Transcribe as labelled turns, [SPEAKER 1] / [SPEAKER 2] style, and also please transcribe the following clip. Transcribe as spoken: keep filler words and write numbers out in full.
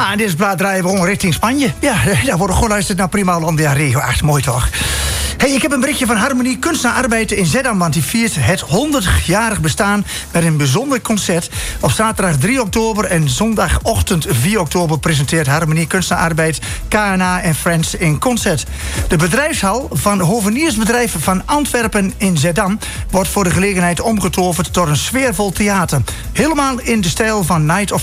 [SPEAKER 1] Ja, en deze plaat draaien we gewoon richting Spanje. Ja, daar wordt gewoon luisterd naar Prima Landia Regio acht. Mooi toch? Hey, ik heb een berichtje van Harmonie Kunst en Arbeid in Zeddam, want die viert het honderdjarig bestaan met een bijzonder concert. Op zaterdag drie oktober en zondagochtend vier oktober presenteert Harmonie Kunst en Arbeid K N A en Friends in concert. De bedrijfshal van Hoveniersbedrijf van Antwerpen in Zeddam wordt voor de gelegenheid omgetoverd tot een sfeervol theater. Helemaal in de stijl van Night of